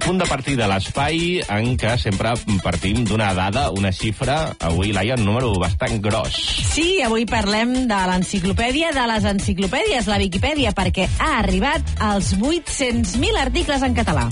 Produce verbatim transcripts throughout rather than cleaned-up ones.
punt de partida a l'espai en què sempre partim d'una dada, una xifra. Avui, Laia, un número bastant gros. Sí, avui parlem de l'enciclopèdia de les enciclopèdies, la Viquipèdia, perquè ha arribat als vuit-cents mil articles en català.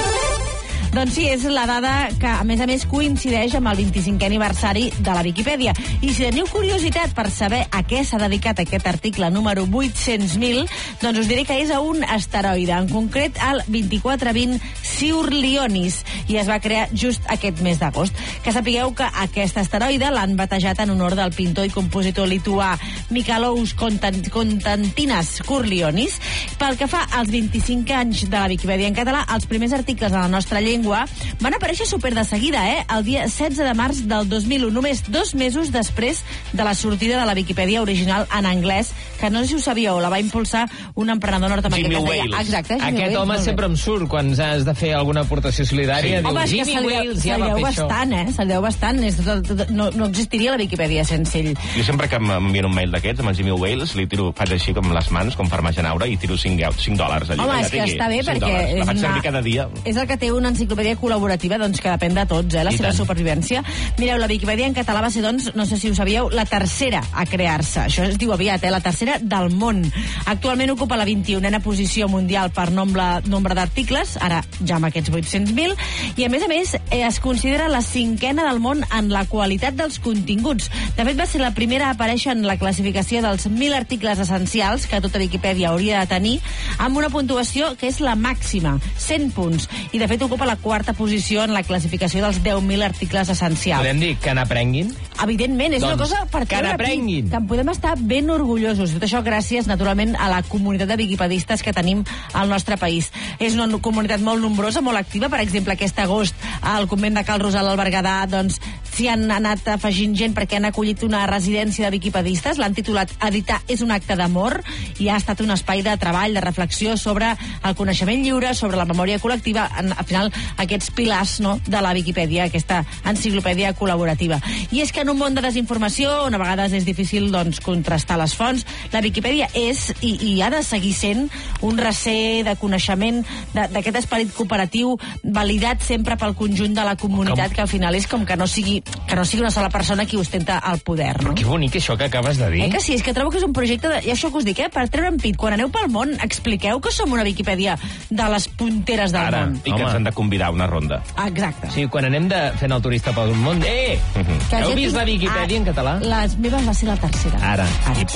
Doncs sí, és la dada que, a més a més, coincideix amb el vint-i-cinquè aniversari de la Viquipèdia. I si teniu curiositat per saber a què s'ha dedicat aquest article número vuit-cents mil, doncs us diré que és a un asteroide, en concret al vint-i-quatre vint Siurlionis, i es va crear just aquest mes d'agost. Que sapigueu que aquest asteroide l'han batejat en honor del pintor i compositor lituà Mikalaus Konstantinas Čiurlionis. Pel que fa als vint-i-cinc anys de la Viquipèdia en català, els primers articles de la nostra llengua van aparèixer super de seguida, eh? El dia setze de març del dos mil u, només dos mesos després de la sortida de la Viquipèdia original en anglès, que no sé si ho sabíeu, la va impulsar un emprenedor nord-americà. Jimmy Wales. Exacte, Jimmy Aquest Wales, home sempre em surt quan has de fer alguna aportació solidària. Sí. Diu, Home, és que Jimmy se li, Wales se ja li va deu fer això. bastant, eh? Se li deu bastant. És tot, tot, no, no existiria la Viquipèdia sense ell. Jo sempre que m'envien un mail d'aquests amb el Jimmy Wales, li tiro, faig així com les mans, com per Magenaura, i tiro cinc dòlars. Allò, Home, ja és que tingui, està bé, cinc perquè dòlars. és La faig una- servir cada dia. És el que té una enciclopèdia col·laborativa, doncs, que depèn de tots, eh, la I seva tant. supervivència. Mireu, la Viquipèdia en català va ser, doncs, no sé si ho sabíeu, la tercera a crear-se. Això es diu aviat, eh, la tercera del món. Actualment ocupa la vint-i-unena posició mundial per nombre, nombre d'articles, ara ja amb aquests vuit-cents mil, i a més a més eh, es considera la cinquena del món en la qualitat dels continguts. De fet, va ser la primera a aparèixer en la classificació dels mil articles essencials que tota Viquipèdia hauria de tenir, amb una puntuació que és la màxima, cent punts, i de fet ocupa la quarta posició en la classificació dels deu mil articles essencials. Podem dir que n'aprenguin? Evidentment, és Doncs, una cosa per que treure n'aprenguin. pit, que en podem estar ben orgullosos. Tot això gràcies, naturalment, a la comunitat de viquipedistes que tenim al nostre país. És una comunitat molt nombrosa, molt activa. Per exemple, aquest agost al convent de Cal Rosal al Berguedà, doncs, s'hi han anat afegint gent perquè han acollit una residència de viquipedistes. L'han titulat Editar és un acte d'amor, i ha estat un espai de treball, de reflexió sobre el coneixement lliure, sobre la memòria col·lectiva, en, al final, aquests pilars, no?, de la Viquipèdia, aquesta enciclopèdia col·laborativa. I és que en un món de desinformació, on a vegades és difícil, doncs, contrastar les fonts, la Viquipèdia és i, i ha de seguir sent un recer de coneixement d'aquest esperit cooperatiu validat sempre pel conjunt de la comunitat, que al final és com que no sigui, que no sigui una sola persona qui ostenta el poder, no? Que bonic això que acabes de dir. Eh que sí? És que trobo que és un projecte de... I això que us dic, eh? Per treure'n pit. Quan aneu pel món, expliqueu que som una Viquipèdia de les punteres del Ara, món. i que Home. ens han de convidar a una ronda. Exacte. Sí, quan anem de fent el turista pel món... Eh! Que Heu jo vist tinc- la Viquipèdia Ah, en català? Les meves va ser la tercera. Ara. Ara. I